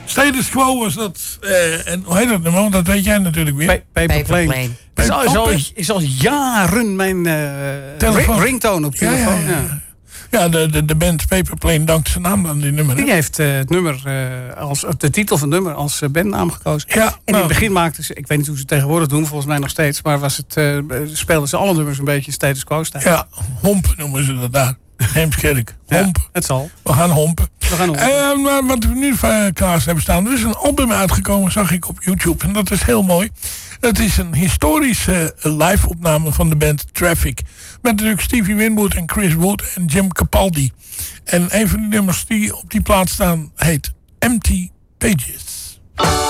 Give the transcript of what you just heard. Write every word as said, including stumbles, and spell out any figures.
Status Quo was dat. Uh, en hoe heet dat nummer? Want dat weet jij natuurlijk weer. Pa- Paper Plane. Plane. Is al, is, al, is al jaren mijn uh, ring, ringtone op telefoon. Ja, ja, ja. ja de, de, de band Paper Plane dankt zijn naam aan die nummer. Hè? Die heeft uh, het nummer uh, als de titel van het nummer als uh, bandnaam gekozen. Ja, en in nou, het begin maakten ze, ik weet niet hoe ze het tegenwoordig doen, volgens mij nog steeds, maar was het, uh, speelden ze alle nummers een beetje status quo stijl. Ja, hompen noemen ze dat daar. Heemskerk. Hompen. Ja, het zal. We gaan hompen. We gaan hompen. Uh, maar wat we nu klaar hebben staan. Er is een album uitgekomen, zag ik op YouTube. En dat is heel mooi. Het is een historische live opname van de band Traffic. Met natuurlijk Stevie Winwood en Chris Wood en Jim Capaldi. En een van de nummers die op die plaat staan heet Empty Pages.